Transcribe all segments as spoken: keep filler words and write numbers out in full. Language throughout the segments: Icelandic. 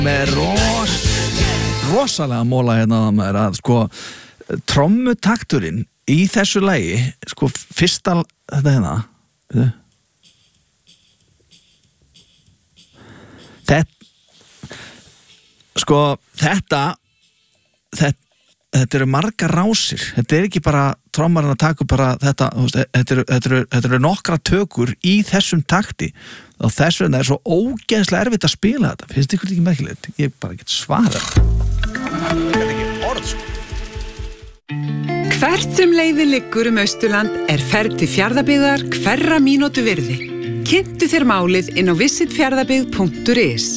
með ros, rosalega móla hérna með að sko trommutakturinn í þessu lagi, sko fyrsta þetta hérna þetta sko þetta þetta þetta eru margar rásir, þetta er ekki bara trommarinn að taka bara þetta, þetta eru, þetta eru, þetta eru nokkra tökur í þessum takti og þess vegna er svo ógeðslega erfitt að spila þetta, finnst ykkur ekki merkilegt? Ég bara get svarað þetta er ekki orð sko. Hvert sem leiðin liggur um Austurland er ferð til Fjarðabyggðar hverra mínútu virði. Kynntu þér málið inn á visit fjarðabyggð punktur is.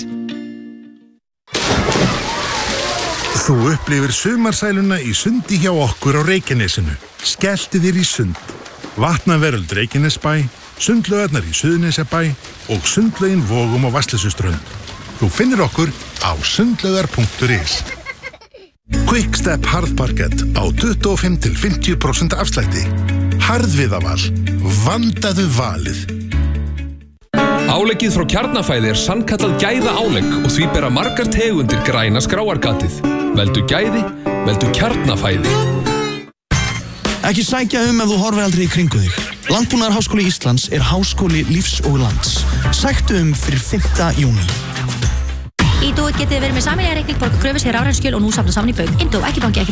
Þú upplifir sumarsæluna í sundi hjá okkur á Reykjanesinu. Skelltu þér í sund. Vatnaveröld Reykjanesbæ, sundlaugarnar í Suðurnesjabæ og sundlaugin Vogum og Vatnsleysuströnd. Þú finnir okkur á sundlaugar punktur is. Quickstep harðparkett á tuttugu og fimm til fimmtíu prósent afslætti. Harðviðaval. Vandaðu valið. Áleggið frá Kjarnafæði er sannkallað gæða álegg og því bera margar tegundir græna skráargatið. Veldu gæði, veldu Kjarnafæði. Ekki sækja um ef þú horfir aldrei í kringu þig. Landbúnaðarháskóli Íslands er háskóli lífs og lands. Sæktu um fyrir fimmta júní. Ídó getið verið með sameiginlega reikning, borga kröfu sér rafræn skjöl og nú safna saman í bauk. Indó, ekki banki, ekki